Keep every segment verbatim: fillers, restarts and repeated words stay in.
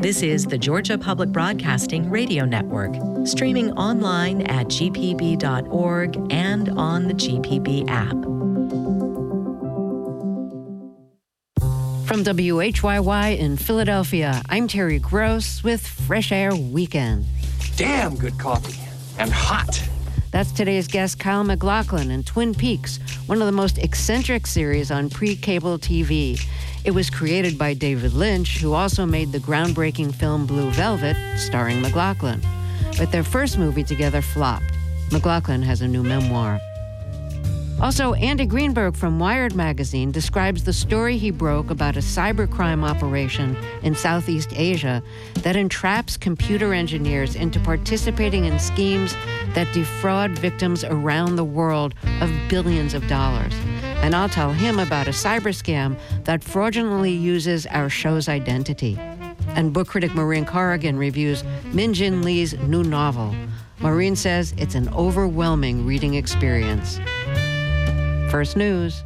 This is the Georgia Public Broadcasting Radio Network, streaming online at g p b dot org and on the G P B app. From W H Y Y in Philadelphia, I'm Terry Gross with Fresh Air Weekend. Damn good coffee and hot. That's today's guest, Kyle MacLachlan in Twin Peaks, one of the most eccentric series on pre-cable T V. It was created by David Lynch, who also made the groundbreaking film Blue Velvet, starring MacLachlan. But their first movie together flopped. MacLachlan has a new memoir. Also, Andy Greenberg from Wired magazine describes the story he broke about a cybercrime operation in Southeast Asia that entraps computer engineers into participating in schemes that defraud victims around the world of billions of dollars. And I'll tell him about a cyber scam that fraudulently uses our show's identity. And book critic Maureen Corrigan reviews Min Jin Lee's new novel. Maureen says it's an overwhelming reading experience. First News.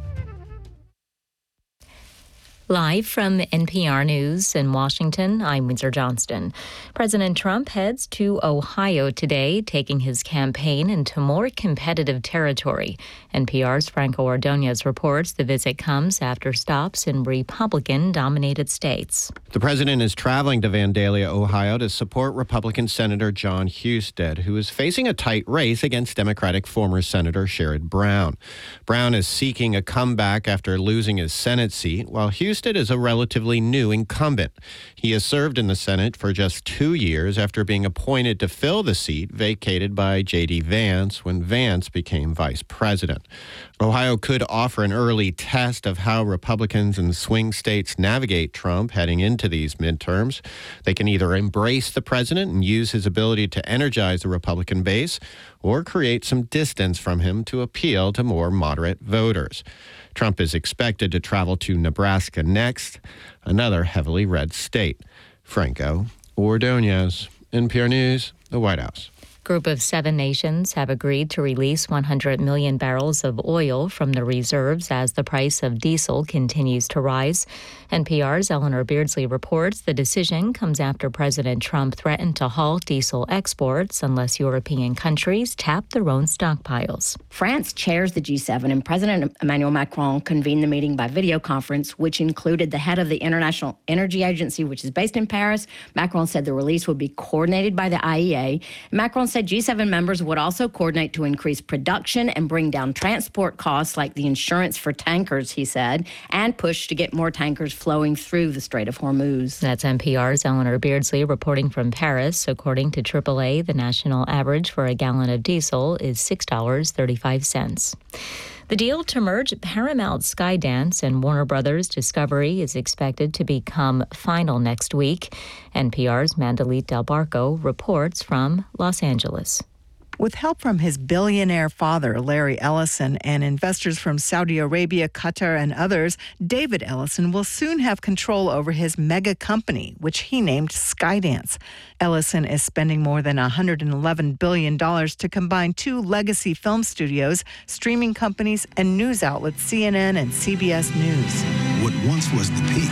Live from N P R News in Washington, I'm Windsor Johnston. President Trump heads to Ohio today, taking his campaign into more competitive territory. N P R's Franco Ordonez reports the visit comes after stops in Republican-dominated states. The president is traveling to Vandalia, Ohio, to support Republican Senator Jon Husted, who is facing a tight race against Democratic former Senator Sherrod Brown. Brown is seeking a comeback after losing his Senate seat, while Husted is a relatively new incumbent. He has served in the Senate for just two years after being appointed to fill the seat vacated by J D Vance when Vance became vice president. Ohio could offer an early test of how Republicans in swing states navigate Trump heading into these midterms. They can either embrace the president and use his ability to energize the Republican base, or create some distance from him to appeal to more moderate voters. Trump is expected to travel to Nebraska next, another heavily red state. Franco Ordonez, N P R News, the White House. Group of seven nations have agreed to release one hundred million barrels of oil from the reserves as the price of diesel continues to rise. N P R's Eleanor Beardsley reports the decision comes after President Trump threatened to halt diesel exports unless European countries tap their own stockpiles. France chairs the G seven, and President Emmanuel Macron convened the meeting by video conference, which included the head of the International Energy Agency, which is based in Paris. Macron said the release would be coordinated by the I E A. Macron said G seven members would also coordinate to increase production and bring down transport costs like the insurance for tankers, he said, and push to get more tankers flowing through the Strait of Hormuz. That's N P R's Eleanor Beardsley reporting from Paris. According to triple A, the national average for a gallon of diesel is six dollars and thirty-five cents. The deal to merge Paramount Skydance and Warner Brothers Discovery is expected to become final next week. N P R's Mandalit Del Barco reports from Los Angeles. With help from his billionaire father, Larry Ellison, and investors from Saudi Arabia, Qatar, and others, David Ellison will soon have control over his mega company, which he named Skydance. Ellison is spending more than one hundred eleven billion dollars to combine two legacy film studios, streaming companies, and news outlets C N N and C B S News. What once was the peak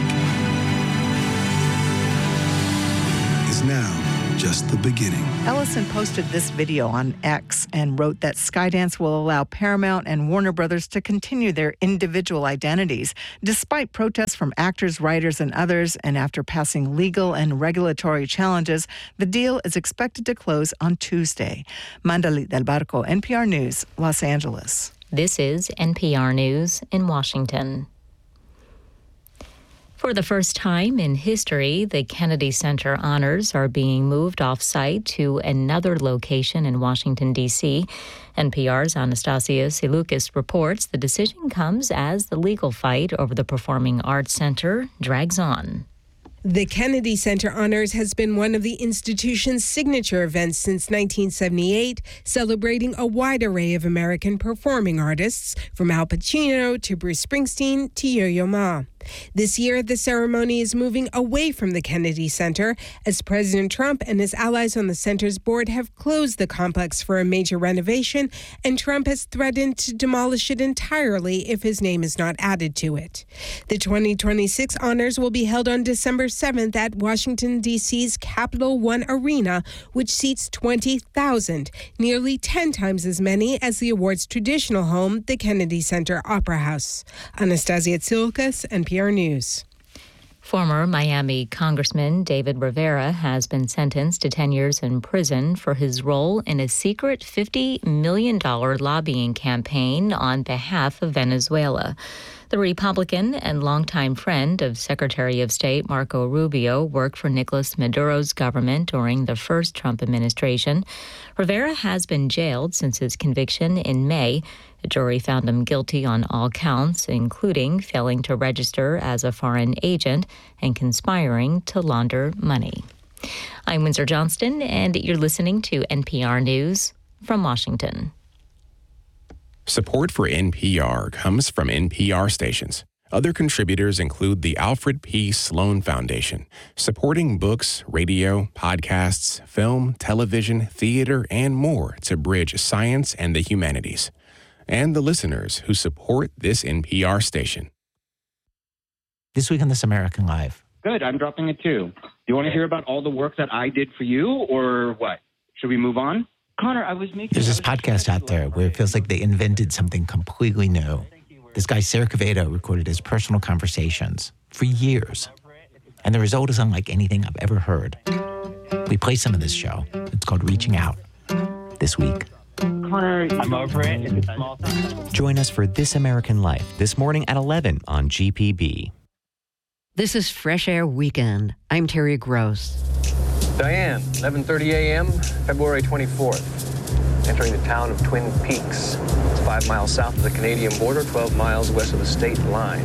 is now just the beginning. Ellison posted this video on X and wrote that Skydance will allow Paramount and Warner Brothers to continue their individual identities, despite protests from actors, writers, and others. And after passing legal and regulatory challenges, the deal is expected to close on Tuesday. Mandalit Del Barco, N P R News, Los Angeles. This is N P R News in Washington. For the first time in history, the Kennedy Center honors are being moved off-site to another location in Washington, D C N P R's Anastasia Siloukis reports the decision comes as the legal fight over the Performing Arts Center drags on. The Kennedy Center Honors has been one of the institution's signature events since nineteen seventy-eight, celebrating a wide array of American performing artists, from Al Pacino to Bruce Springsteen to Yo-Yo Ma. This year, the ceremony is moving away from the Kennedy Center as President Trump and his allies on the center's board have closed the complex for a major renovation, and Trump has threatened to demolish it entirely if his name is not added to it. The twenty twenty-six honors will be held on December seventh at Washington, D C's Capital One Arena, which seats twenty thousand, nearly ten times as many as the award's traditional home, the Kennedy Center Opera House. Anastasia Tsilkas, N P R News. Former Miami Congressman David Rivera has been sentenced to ten years in prison for his role in a secret fifty million dollars lobbying campaign on behalf of Venezuela. The Republican and longtime friend of Secretary of State Marco Rubio worked for Nicolas Maduro's government during the first Trump administration. Rivera has been jailed since his conviction in May. A jury found him guilty on all counts, including failing to register as a foreign agent and conspiring to launder money. I'm Windsor Johnston, and you're listening to N P R News from Washington. Support for N P R comes from N P R stations. Other contributors include the Alfred P. Sloan Foundation, supporting books, radio, podcasts, film, television, theater, and more to bridge science and the humanities. And the listeners who support this N P R station. This week on This American Life. Good, I'm dropping it too. Do you want to hear about all the work that I did for you, or what? Should we move on? Connor, I was making... There's this podcast out there where it feels like they invented something completely new. This guy, Sarah Quevedo, recorded his personal conversations for years. And the result is unlike anything I've ever heard. We play some of this show. It's called Reaching Out. This week. Connor, I'm over it. It's a small thing. Join us for This American Life this morning at eleven on G P B. This is Fresh Air Weekend. I'm Terry Gross. Diane, eleven thirty a.m., February twenty-fourth. Entering the town of Twin Peaks. It's five miles south of the Canadian border, twelve miles west of the state line.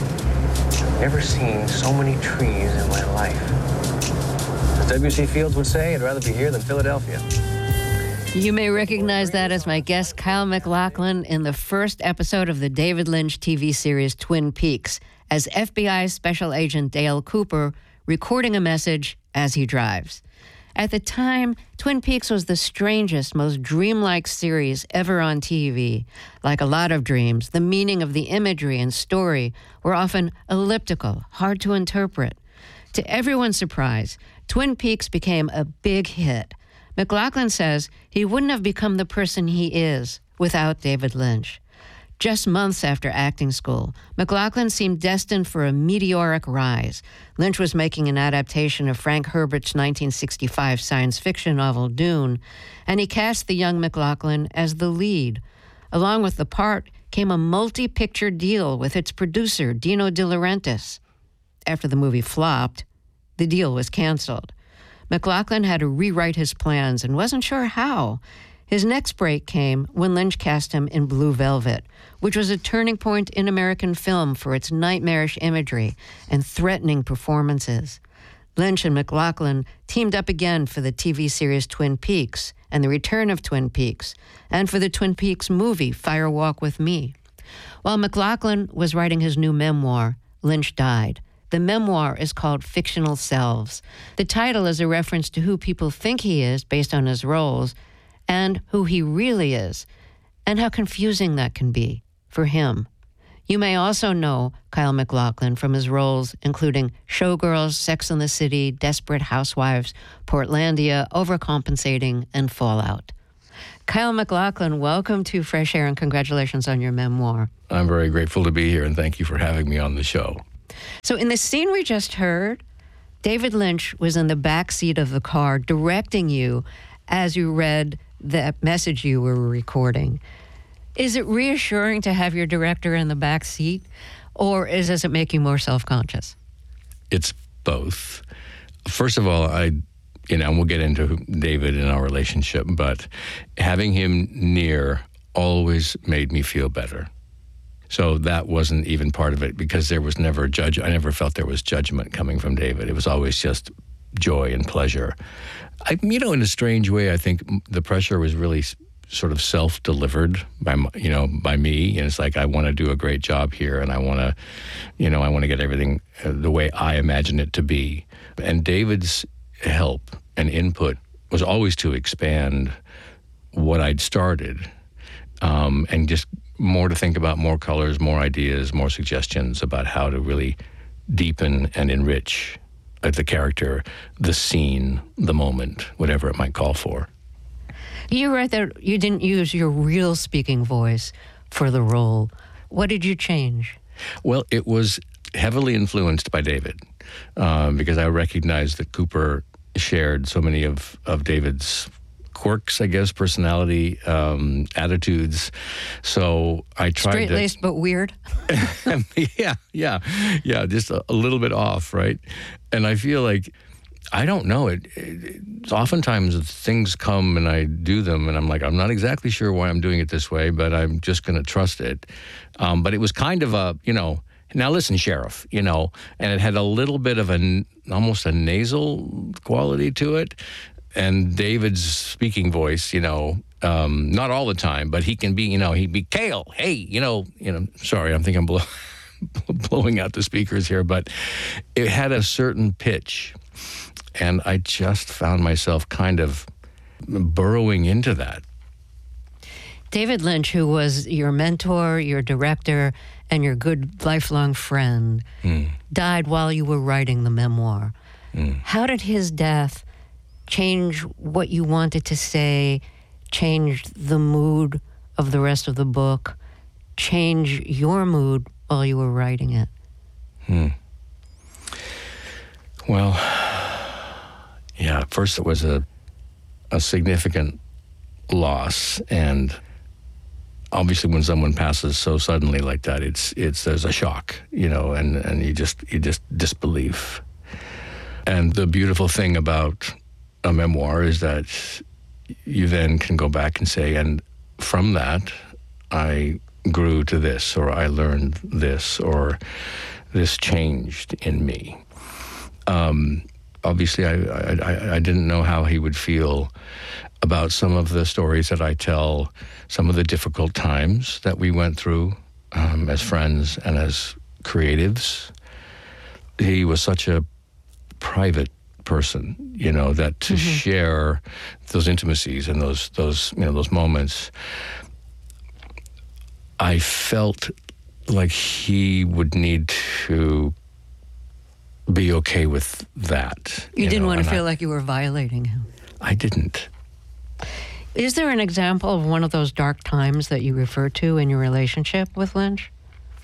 I've never seen so many trees in my life. As W C Fields would say, I'd rather be here than Philadelphia. You may recognize that as my guest, Kyle MacLachlan, in the first episode of the David Lynch T V series Twin Peaks, as F B I Special Agent Dale Cooper, recording a message as he drives. At the time, Twin Peaks was the strangest, most dreamlike series ever on T V. Like a lot of dreams, the meaning of the imagery and story were often elliptical, hard to interpret. To everyone's surprise, Twin Peaks became a big hit. MacLachlan says he wouldn't have become the person he is without David Lynch. Just months after acting school, MacLachlan seemed destined for a meteoric rise. Lynch was making an adaptation of Frank Herbert's nineteen sixty-five science fiction novel Dune, and he cast the young MacLachlan as the lead. Along with the part came a multi-picture deal with its producer, Dino De Laurentiis. After the movie flopped, the deal was canceled. MacLachlan had to rewrite his plans and wasn't sure how. His next break came when Lynch cast him in Blue Velvet, which was a turning point in American film for its nightmarish imagery and threatening performances. Lynch and MacLachlan teamed up again for the T V series Twin Peaks and the return of Twin Peaks, and for the Twin Peaks movie Fire Walk with Me. While MacLachlan was writing his new memoir, Lynch died. The memoir is called Fictional Selves. The title is a reference to who people think he is based on his roles, and who he really is, and how confusing that can be for him. You may also know Kyle MacLachlan from his roles including Showgirls, Sex and the City, Desperate Housewives, Portlandia, Overcompensating, and Fallout. Kyle MacLachlan, welcome to Fresh Air and congratulations on your memoir. I'm very grateful to be here and thank you for having me on the show. So in the scene we just heard, David Lynch was in the back seat of the car directing you as you read the message you were recording. Is it reassuring to have your director in the back seat, or is, does it make you more self-conscious? It's both. First of all, I, you know, and we'll get into David and our relationship, but having him near always made me feel better. So that wasn't even part of it because there was never a judge. I never felt there was judgment coming from David. It was always just joy and pleasure. I, you know, in a strange way, I think the pressure was really sort of self-delivered by, you know, by me. And it's like, I want to do a great job here, and I want to, you know, I want to get everything the way I imagine it to be. And David's help and input was always to expand what I'd started, um, and just more to think about, more colors, more ideas, more suggestions about how to really deepen and enrich the character, the scene, the moment, whatever it might call for. You write that you didn't use your real speaking voice for the role. What did you change? Well, it was heavily influenced by David, um, because I recognized that Cooper shared so many of, of David's quirks, I guess, personality, um, attitudes. So I tried Straight-laced to... but weird? yeah, yeah, yeah, just a, a little bit off, right? And I feel like, I don't know, it, it oftentimes things come and I do them and I'm like, I'm not exactly sure why I'm doing it this way, but I'm just going to trust it. Um, but it was kind of a, you know, now listen, Sheriff, you know, and it had a little bit of a, almost a nasal quality to it. And David's speaking voice, you know, um, not all the time, but he can be, you know, he'd be, Cale, hey, you know, you know, sorry, I'm thinking I'm blow, blowing out the speakers here, but it had a certain pitch. And I just found myself kind of burrowing into that. David Lynch, who was your mentor, your director, and your good lifelong friend, mm. died while you were writing the memoir. Mm. How did his death change what you wanted to say, change the mood of the rest of the book, change your mood while you were writing it? Hmm. Well, yeah, first it was a a significant loss, and obviously when someone passes so suddenly like that, it's it's there's a shock, you know, and, and you just you just disbelief. And the beautiful thing about a memoir is that you then can go back and say, and from that, I grew to this, or I learned this, or this changed in me. Um, obviously, I, I, I didn't know how he would feel about some of the stories that I tell, some of the difficult times that we went through um, as friends and as creatives. He was such a private person, you know, that to mm-hmm. share those intimacies and those those you know those moments, I felt like he would need to be okay with that. You, you didn't know? want to and feel I, like you were violating him. I didn't. Is there an example of one of those dark times that you refer to in your relationship with Lynch?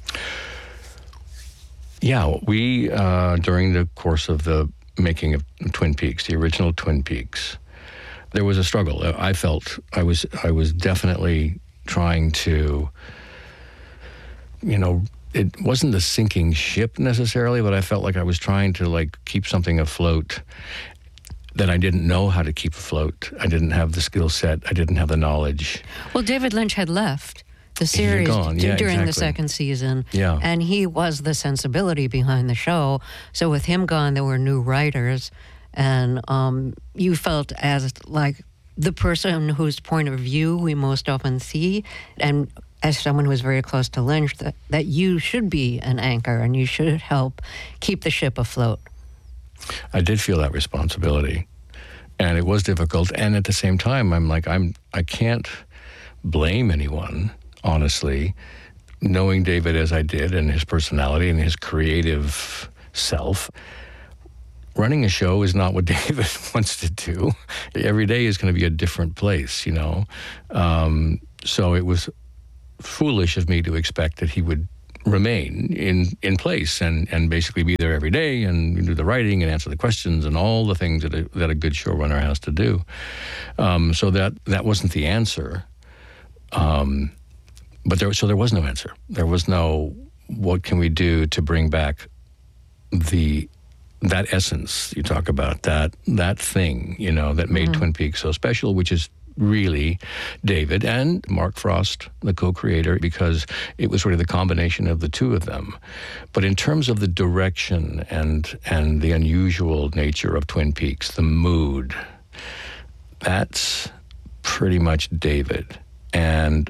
Yeah, we, uh, during the course of the making of Twin Peaks, the original Twin Peaks, there was a struggle. I felt I was I was definitely trying to, you know, it wasn't a sinking ship necessarily, but I felt like I was trying to like keep something afloat that I didn't know how to keep afloat. I didn't have the skill set. I didn't have the knowledge. Well, David Lynch had left the series gone. Yeah, during exactly. the second season. Yeah. And he was the sensibility behind the show. So with him gone, there were new writers. And um, you felt as like the person whose point of view we most often see. And as someone who is very close to Lynch, that, that you should be an anchor and you should help keep the ship afloat. I did feel that responsibility. And it was difficult. And at the same time, I'm like, I'm, I can't blame anyone, honestly, knowing David as I did and his personality and his creative self. Running a show is not what David wants to do. Every day is going to be a different place, you know. Um, so it was foolish of me to expect that he would remain in, in place and, and basically be there every day and do the writing and answer the questions and all the things that a, that a good showrunner has to do. Um, so that that wasn't the answer. Um, but there, so there was no answer. There was no, what can we do to bring back the that essence you talk about, that that thing, you know, that made mm-hmm. Twin Peaks so special, which is really David and Mark Frost, the co-creator, because it was really the combination of the two of them. But in terms of the direction and and the unusual nature of Twin Peaks, the mood, that's pretty much David. And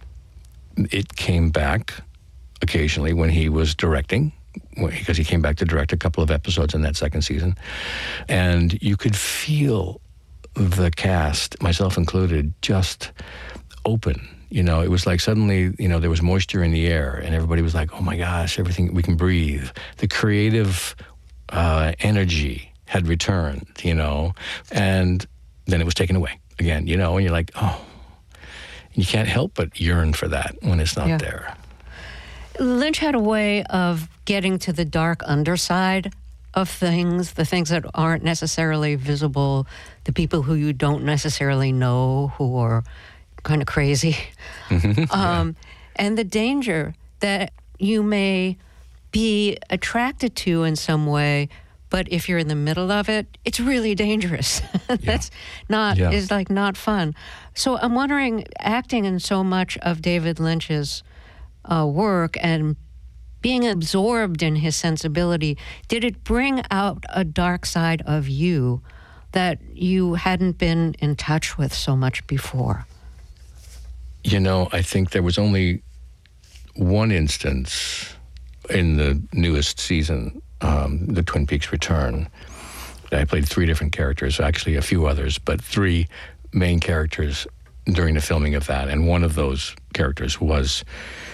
it came back occasionally when he was directing, because he came back to direct a couple of episodes in that second season. And you could feel the cast, myself included, just open. You know, it was like suddenly, you know, there was moisture in the air and everybody was like, oh my gosh, everything, we can breathe. The creative uh, energy had returned, you know, and then it was taken away again, you know, and you're like, oh, you can't help but yearn for that when it's not Yeah. there. Lynch had a way of getting to the dark underside of things, the things that aren't necessarily visible, the people who you don't necessarily know who are kind of crazy, um, and the danger that you may be attracted to in some way, but if you're in the middle of it, it's really dangerous. That's not, Yeah. is like not fun. So I'm wondering, acting in so much of David Lynch's uh, work and being absorbed in his sensibility, did it bring out a dark side of you that you hadn't been in touch with so much before? You know, I think there was only one instance in the newest season, um, the Twin Peaks Return. I played three different characters, actually a few others, but three main characters during the filming of that. And one of those characters was,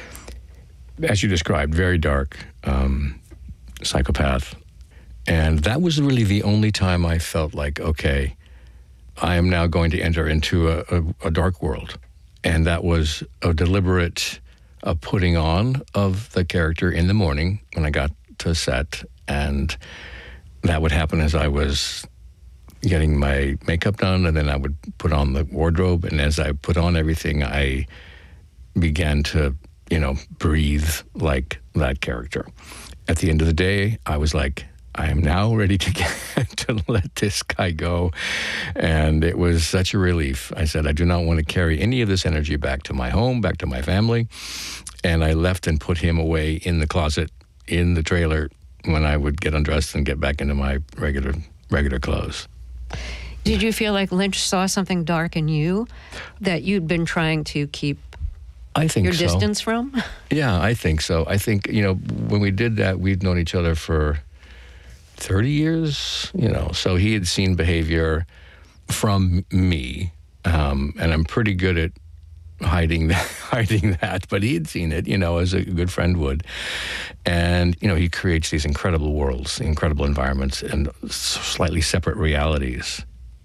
as you described, very dark, um, psychopath. And that was really the only time I felt like, okay, I am now going to enter into a, a, a dark world. And that was a deliberate uh, putting on of the character in the morning when I got to set. And that would happen as I was getting my makeup done, and then I would put on the wardrobe. And as I put on everything, I began to, you know, breathe like that character. At the end of the day, I was like, I am now ready to get to let this guy go. And it was such a relief. I said, I do not want to carry any of this energy back to my home, back to my family. And I left and put him away in the closet, in the trailer, when I would get undressed and get back into my regular regular clothes. Did you feel like Lynch saw something dark in you that you'd been trying to keep I think your so. distance from? Yeah, I think so. I think, you know, when we did that, we'd known each other for thirty years, you know, so he had seen behavior from me, um, and I'm pretty good at hiding that, hiding that, but he had seen it, you know, as a good friend would. And, you know, he creates these incredible worlds, incredible environments, and slightly separate realities.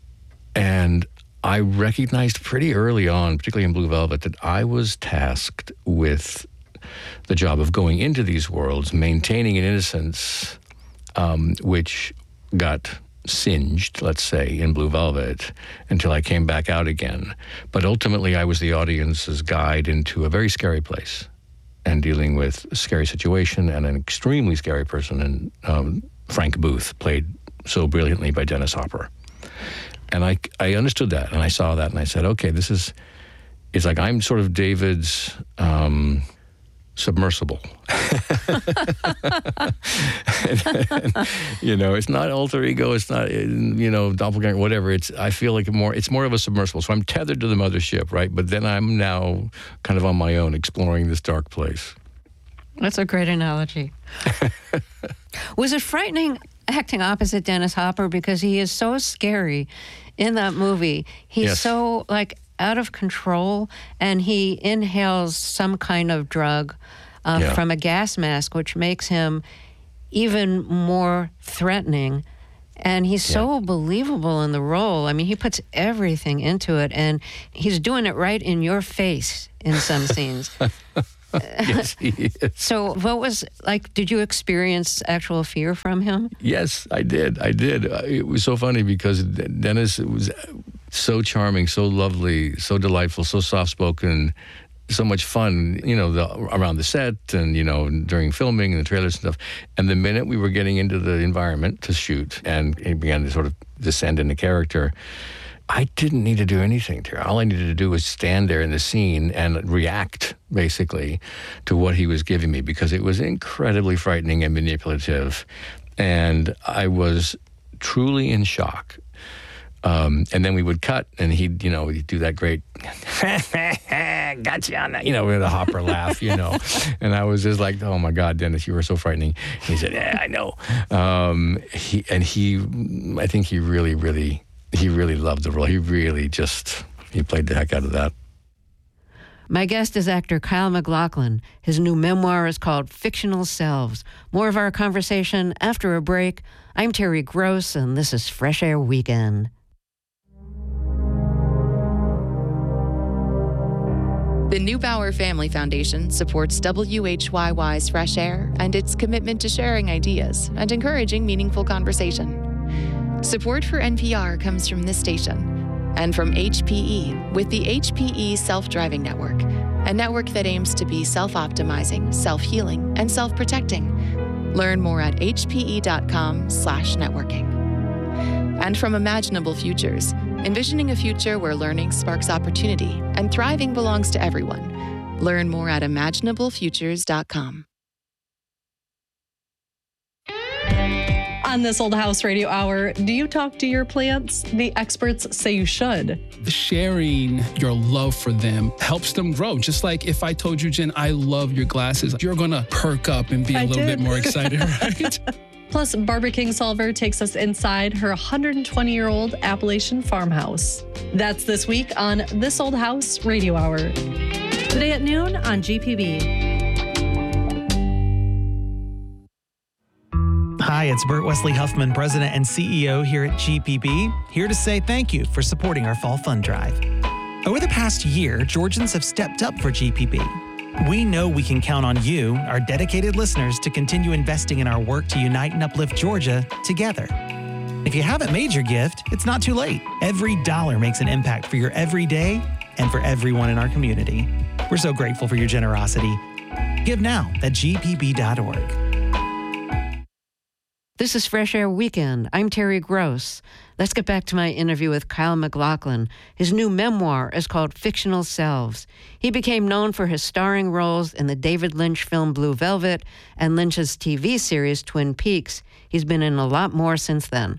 And I recognized pretty early on, particularly in Blue Velvet, that I was tasked with the job of going into these worlds, maintaining an innocence um, which got singed, let's say, in Blue Velvet until I came back out again. But ultimately, I was the audience's guide into a very scary place and dealing with a scary situation and an extremely scary person, and um, Frank Booth, played so brilliantly by Dennis Hopper. And I, I understood that, and I saw that, and I said, okay, this is, it's like I'm sort of David's um, submersible. and, and, you know, it's not alter ego, it's not, you know, doppelganger, whatever. It's, I feel like more, it's more of a submersible. So I'm tethered to the mothership, right? But then I'm now kind of on my own exploring this dark place. That's a great analogy. Was it frightening acting opposite Dennis Hopper, because he is so scary in that movie? He's Yes. so, like, out of control, and he inhales some kind of drug uh, Yeah. from a gas mask, which makes him even more threatening. And he's so believable in the role. I mean, he puts everything into it, and he's doing it right in your face in some scenes. Yes, he is. So what was, like, did you experience actual fear from him? Yes, I did. I did. Uh, It was so funny because Dennis was so charming, so lovely, so delightful, so soft-spoken, so much fun, you know, the, around the set and, you know, during filming and the trailers and stuff. And the minute we were getting into the environment to shoot and he began to sort of descend into character, I didn't need to do anything to her. All I needed to do was stand there in the scene and react, basically, to what he was giving me, because it was incredibly frightening and manipulative. And I was truly in shock Um, and then we would cut, and he'd, you know, he'd do that great, gotcha on that, you know, with a Hopper laugh, you know. And I was just like, oh my God, Dennis, you were so frightening. And he said, yeah, I know. Um, he and he, I think he really, really, he really loved the role. He really just, he played the heck out of that. My guest is actor Kyle MacLachlan. His new memoir is called Fictional Selves. More of our conversation after a break. I'm Terry Gross, and this is Fresh Air Weekend. The Neubauer Family Foundation supports W H Y Y's Fresh Air and its commitment to sharing ideas and encouraging meaningful conversation. Support for N P R comes from this station and from H P E with the H P E Self-Driving Network, a network that aims to be self-optimizing, self-healing, and self-protecting. Learn more at hpe.com slash networking. And from Imaginable Futures, envisioning a future where learning sparks opportunity and thriving belongs to everyone. Learn more at imaginable futures dot com. On This Old House Radio Hour, do you talk to your plants? The experts say you should. Sharing your love for them helps them grow. Just like if I told you, Jen, I love your glasses, you're going to perk up and be a I little did. bit more excited, right? Plus, Barbara Kingsolver takes us inside her one hundred twenty-year-old Appalachian farmhouse. That's this week on This Old House Radio Hour. Today at noon on G P B. Hi, it's Burt Wesley Huffman, President and C E O here at G P B, here to say thank you for supporting our Fall Fund Drive. Over the past year, Georgians have stepped up for G P B. We know we can count on you, our dedicated listeners, to continue investing in our work to unite and uplift Georgia together. If you haven't made your gift, it's not too late. Every dollar makes an impact for your everyday and for everyone in our community. We're so grateful for your generosity. Give now at g p b dot org. This is Fresh Air Weekend. I'm Terry Gross. Let's get back to my interview with Kyle MacLachlan. His new memoir is called Fictional Selves. He became known for his starring roles in the David Lynch film Blue Velvet and Lynch's T V series Twin Peaks. He's been in a lot more since then.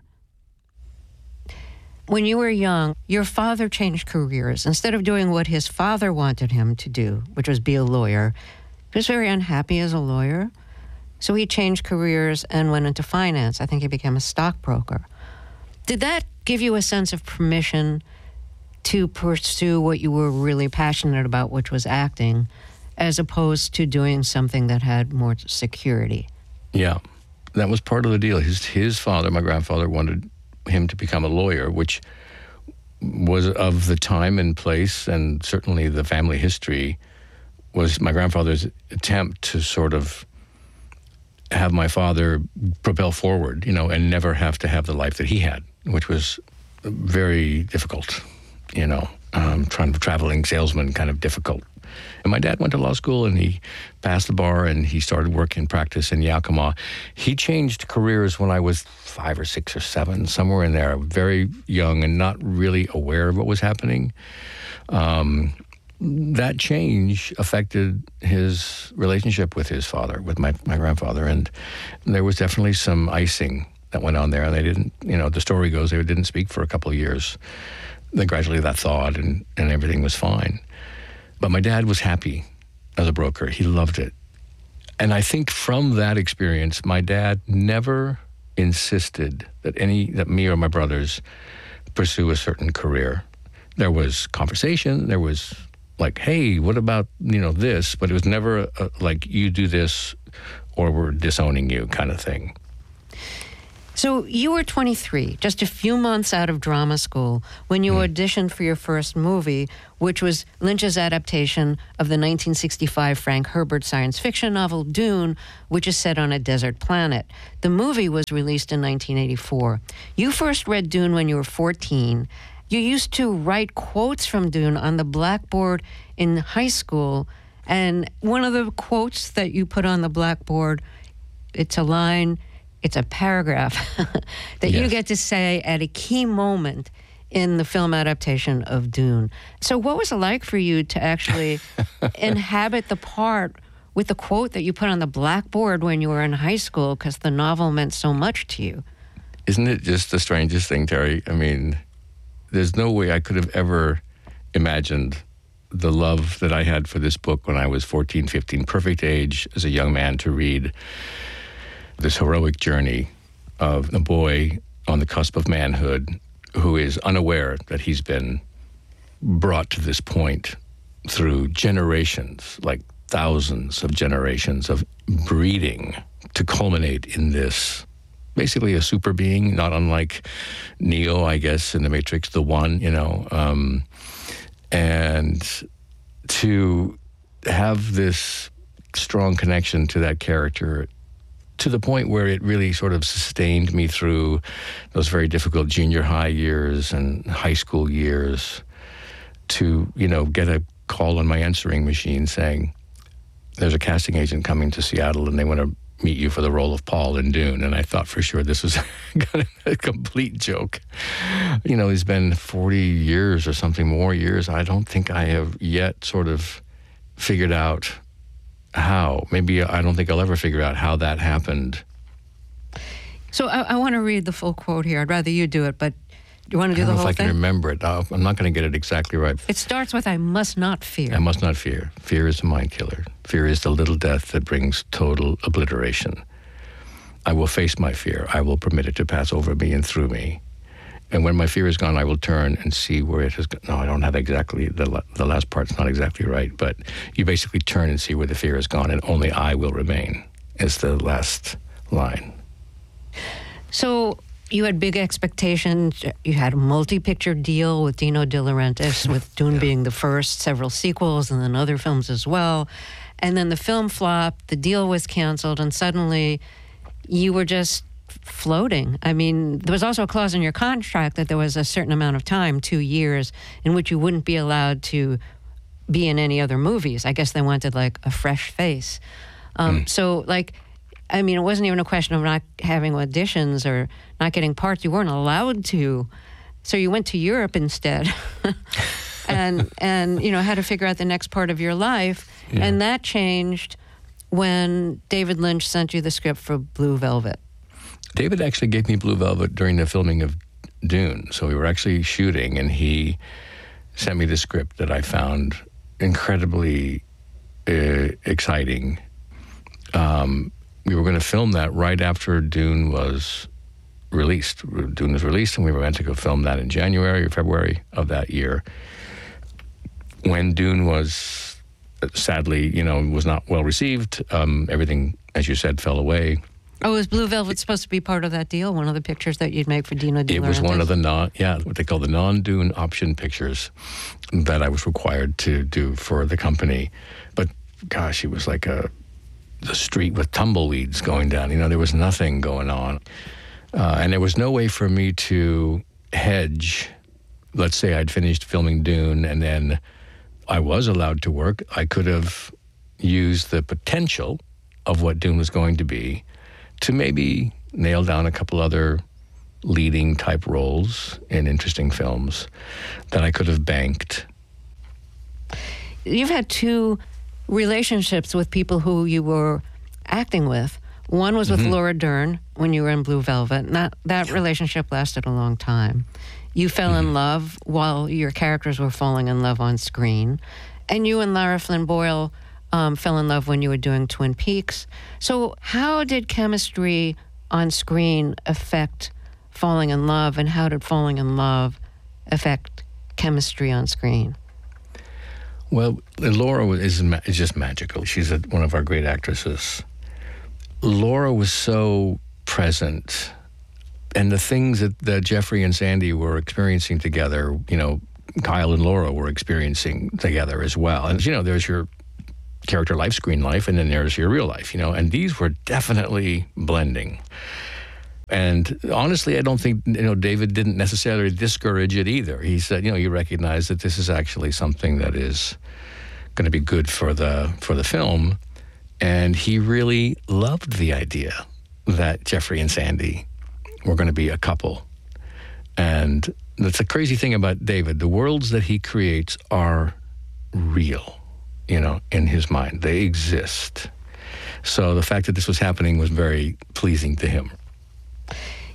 When you were young, your father changed careers. Instead of doing what his father wanted him to do, which was be a lawyer, he was very unhappy as a lawyer. So he changed careers and went into finance. I think he became a stockbroker. Did that give you a sense of permission to pursue what you were really passionate about, which was acting, as opposed to doing something that had more security? Yeah, that was part of the deal. His, his father, my grandfather, wanted him to become a lawyer, which was of the time and place, and certainly the family history was my grandfather's attempt to sort of have my father propel forward, you know, and never have to have the life that he had, which was very difficult, you know, um, trying to traveling salesman, kind of difficult. And my dad went to law school and he passed the bar and he started work in practice in Yakima. He changed careers when I was five or six or seven, somewhere in there, very young and not really aware of what was happening. Um, that change affected his relationship with his father, with my, my grandfather. And there was definitely some icing that went on there. And they didn't, you know, the story goes, they didn't speak for a couple of years. Then gradually that thawed and, and everything was fine. But my dad was happy as a broker. He loved it. And I think from that experience, my dad never insisted that any, that me or my brothers pursue a certain career. There was conversation, there was like, hey, what about, you know, this? But it was never a, a, like, you do this or we're disowning you kind of thing. So you were twenty-three, just a few months out of drama school, when you mm. auditioned for your first movie, which was Lynch's adaptation of the nineteen sixty-five Frank Herbert science fiction novel Dune, which is set on a desert planet. The movie was released in nineteen eighty-four. You first read Dune when you were fourteen. You used to write quotes from Dune on the blackboard in high school, and one of the quotes that you put on the blackboard, it's a line, it's a paragraph that yes. you get to say at a key moment in the film adaptation of Dune. So what was it like for you to actually inhabit the part with the quote that you put on the blackboard when you were in high school, because the novel meant so much to you? Isn't it just the strangest thing, Terry? I mean, there's no way I could have ever imagined the love that I had for this book when I was fourteen, fifteen, perfect age as a young man to read this heroic journey of a boy on the cusp of manhood who is unaware that he's been brought to this point through generations, like thousands of generations of breeding to culminate in this, basically a super being, not unlike Neo, I guess, in The Matrix, the One, you know, um, and to have this strong connection to that character to the point where it really sort of sustained me through those very difficult junior high years and high school years to, you know, get a call on my answering machine saying, there's a casting agent coming to Seattle and they want to meet you for the role of Paul in Dune. And I thought for sure this was a complete joke. You know, it's been forty years or something more years. I don't think I have yet sort of figured out how. Maybe I don't think I'll ever figure out how that happened. So I, I want to read the full quote here. I'd rather you do it, but do you want to do I the don't whole know if thing? I can remember it. I'll, I'm not going to get it exactly right. It starts with, I must not fear. I must not fear. Fear is a mind killer. Fear is the little death that brings total obliteration. I will face my fear. I will permit it to pass over me and through me. And when my fear is gone, I will turn and see where it has gone. No, I don't have exactly, the, the last part's not exactly right, but you basically turn and see where the fear is gone, and only I will remain, is the last line. So you had big expectations. You had a multi-picture deal with Dino De Laurentiis, with Dune yeah. being the first, several sequels, and then other films as well. And then the film flopped, the deal was canceled, and suddenly you were just floating. I mean, there was also a clause in your contract that there was a certain amount of time, two years, in which you wouldn't be allowed to be in any other movies. I guess they wanted, like, a fresh face. Um, mm. So, like, I mean, it wasn't even a question of not having auditions or not getting parts. You weren't allowed to. So you went to Europe instead and, and you know, had to figure out the next part of your life. Yeah. And that changed when David Lynch sent you the script for Blue Velvet. David actually gave me Blue Velvet during the filming of Dune. So we were actually shooting, and he sent me the script that I found incredibly uh, exciting. Um, we were going to film that right after Dune was released. Dune was released, and we were meant to go film that in January or February of that year. When Dune was, sadly, you know, was not well received, um, everything, as you said, fell away. Oh, was Blue Velvet supposed to be part of that deal? One of the pictures that you'd make for Dino De Laurentiis? It was one of the non, yeah, what they call the non-Dune option pictures that I was required to do for the company. But gosh, it was like a the street with tumbleweeds going down. You know, there was nothing going on, uh, and there was no way for me to hedge. Let's say I'd finished filming Dune, and then I was allowed to work. I could have used the potential of what Dune was going to be to maybe nail down a couple other leading type roles in interesting films that I could have banked. You've had two relationships with people who you were acting with. One was with mm-hmm. Laura Dern when you were in Blue Velvet. That, that relationship lasted a long time. You fell mm-hmm. in love while your characters were falling in love on screen. And you and Lara Flynn Boyle Um, fell in love when you were doing Twin Peaks. So how did chemistry on screen affect falling in love, and how did falling in love affect chemistry on screen? Well, Laura is, is just magical. She's a, one of our great actresses. Laura was so present, and the things that, that Jeffrey and Sandy were experiencing together, you know, Kyle and Laura were experiencing together as well. And, you know, there's your character life, screen life, and then there's your real life, you know, and these were definitely blending. And honestly, I don't think, you know, David didn't necessarily discourage it either. He said, you know, you recognize that this is actually something that is going to be good for the for the film. And he really loved the idea that Jeffrey and Sandy were going to be a couple. And that's the crazy thing about David. The worlds that he creates are real, you know, in his mind. They exist. So the fact that this was happening was very pleasing to him.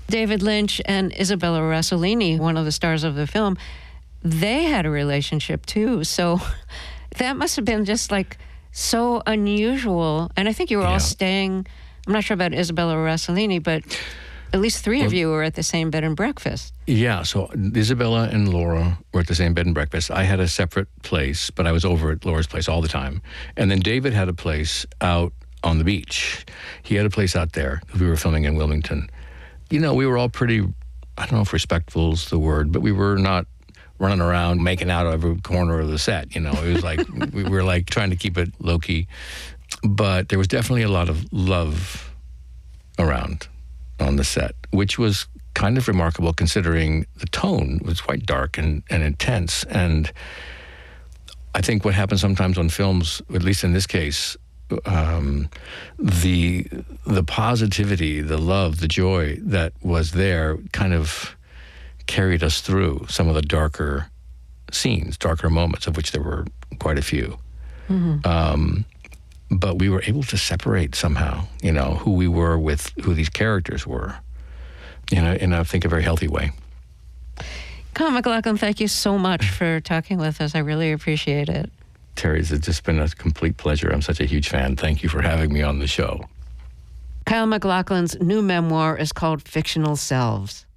David Lynch and Isabella Rossellini, one of the stars of the film, they had a relationship too. So that must have been just like so unusual. And I think you were yeah. all staying, I'm not sure about Isabella Rossellini, but at least three well, of you were at the same bed and breakfast. Yeah, so Isabella and Laura were at the same bed and breakfast. I had a separate place, but I was over at Laura's place all the time. And then David had a place out on the beach. He had a place out there because we were filming in Wilmington. You know, we were all pretty, I don't know if respectful is the word, but we were not running around making out every corner of the set. You know, it was like, we were like trying to keep it low-key. But there was definitely a lot of love around on the set, which was kind of remarkable considering the tone was quite dark and, and intense. And I think what happens sometimes on films, at least in this case, um, the the positivity, the love, the joy that was there kind of carried us through some of the darker scenes, darker moments, of which there were quite a few. Mm-hmm. Um, but we were able to separate somehow, you know, who we were with who these characters were, in a, in, I think, a very healthy way. Kyle MacLachlan, thank you so much for talking with us. I really appreciate it. Terry, it's just been a complete pleasure. I'm such a huge fan. Thank you for having me on the show. Kyle MacLachlan's new memoir is called Fictional Selves.